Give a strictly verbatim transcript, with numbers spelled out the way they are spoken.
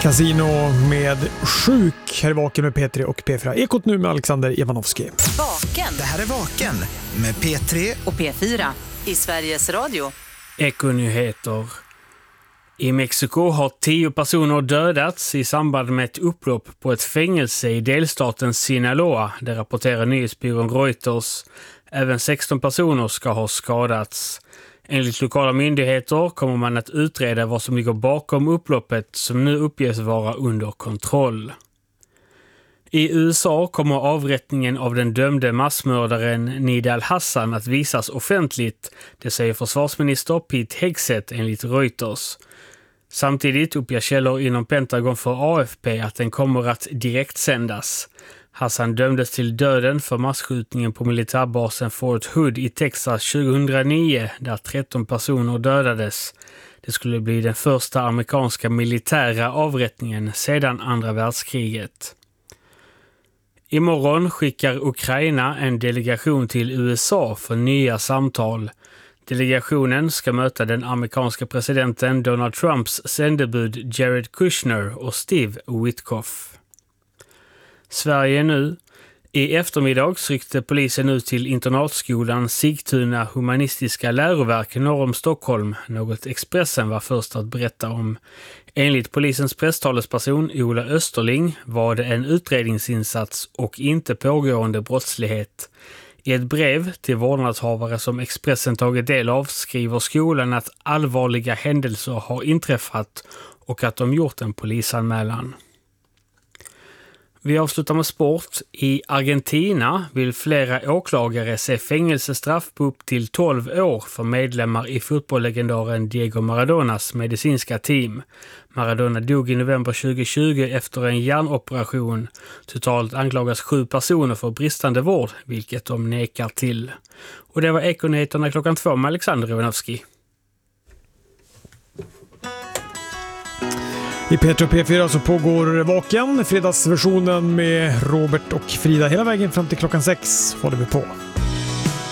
Casino med Sjuk. Här är Vaken med P tre och P fyra. Ekot nu med Alexander Ivanovski. Vaken. Det här är Vaken med P tre och P fyra i Sveriges Radio. Ekonyheter. I Mexiko har tio personer dödats i samband med ett upplopp på ett fängelse i delstaten Sinaloa. Det rapporterar nyhetsbyrån Reuters. Även sexton personer ska ha skadats. Enligt lokala myndigheter kommer man att utreda vad som ligger bakom upploppet som nu uppges vara under kontroll. I U S A kommer avrättningen av den dömde massmördaren Nidal Hassan att visas offentligt, det säger försvarsminister Pete Hegseth enligt Reuters. Samtidigt uppger källor inom Pentagon för A F P att den kommer att direkt sändas. Hassan dömdes till döden för massskjutningen på militärbasen Fort Hood i Texas tjugohundranio där tretton personer dödades. Det skulle bli den första amerikanska militära avrättningen sedan andra världskriget. Imorgon skickar Ukraina en delegation till U S A för nya samtal. Delegationen ska möta den amerikanska presidenten Donald Trumps sändebud Jared Kushner och Steve Witkoff. Sverige nu. I eftermiddag ryckte polisen ut till internatskolan Sigtuna humanistiska läroverk norr om Stockholm, något Expressen var först att berätta om. Enligt polisens presstalesperson Ola Österling var det en utredningsinsats och inte pågående brottslighet. I ett brev till vårdnadshavare som Expressen tagit del av skriver skolan att allvarliga händelser har inträffat och att de gjort en polisanmälan. Vi avslutar med sport. I Argentina vill flera åklagare se fängelsestraff på upp till tolv år för medlemmar i fotbollslegendaren Diego Maradonas medicinska team. Maradona dog i november tjugohundratjugo efter en hjärnoperation. Totalt anklagas sju personer för bristande vård, vilket de nekar till. Och det var Ekonyheterna klockan två med Alexander Ivanovski. I P tre och P fyra så pågår Vaken, fredagsversionen med Robert och Frida hela vägen fram till klockan sex håller vi på.